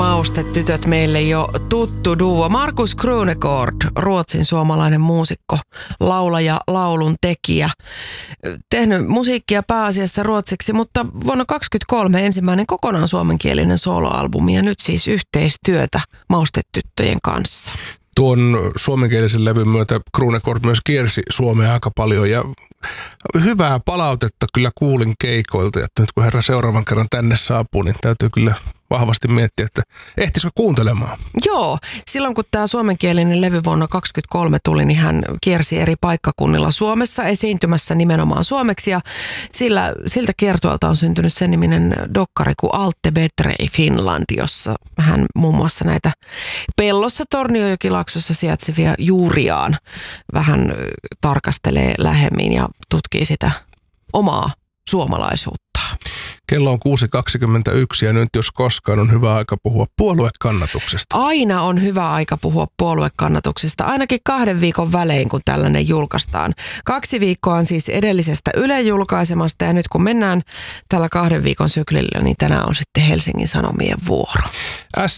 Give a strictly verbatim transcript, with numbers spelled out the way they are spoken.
Maustetytöt meille jo tuttu duo. Markus Krunegård, Ruotsin suomalainen muusikko, laulaja, laulun tekijä. Tehnyt musiikkia pääasiassa ruotsiksi, mutta vuonna kaksikymmentäkolme ensimmäinen kokonaan suomenkielinen soloalbumi ja nyt siis yhteistyötä Maustetyttöjen kanssa. Tuon suomenkielisen levyn myötä Krunegård myös kiersi Suomea aika paljon ja hyvää palautetta kyllä kuulin keikoilta, että nyt kun herra seuraavan kerran tänne saapuu, niin täytyy kyllä vahvasti miettiä, että ehtisikö kuuntelemaan. Joo, silloin kun tämä suomenkielinen levy vuonna kaksikymmentäkolme tuli, niin hän kiersi eri paikkakunnilla Suomessa esiintymässä nimenomaan suomeksi ja sillä, siltä kiertueelta on syntynyt sen niminen dokkari kuin Allt är bättre i Finland, jossa hän muun muassa näitä Pellossa Tornionjokilaaksossa sijaitsevia juuriaan vähän tarkastelee lähemmin ja tutkii sitä omaa suomalaisuutta. Kello on kuusi kaksikymmentäyksi ja nyt jos koskaan on hyvä aika puhua puoluekannatuksesta. Aina on hyvä aika puhua puoluekannatuksesta, ainakin kahden viikon välein, kun tällainen julkaistaan. Kaksi viikkoa on siis edellisestä Ylen julkaisemasta ja nyt kun mennään tällä kahden viikon syklillä, niin tänään on sitten Helsingin Sanomien vuoro.